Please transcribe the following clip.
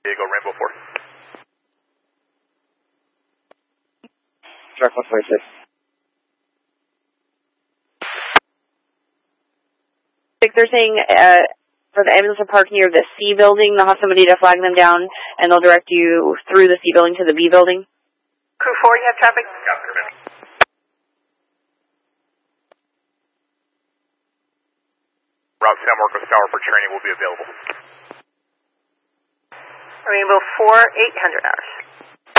Diego Rainbow 4. Track 126. They're saying for the ambulance to park near the C building, they'll have somebody to flag them down, and they'll direct you through the C building to the B building. Crew 4, you have traffic? Route San Marcos Tower for training will be available. Rainbow 4, 800 hours.